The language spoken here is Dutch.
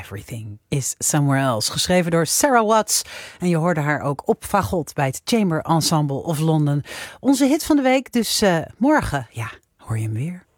Everything is Somewhere Else. Geschreven door Sarah Watts. En je hoorde haar ook op fagot bij het Chamber Ensemble of London. Onze hit van de week. Dus morgen, hoor je hem weer.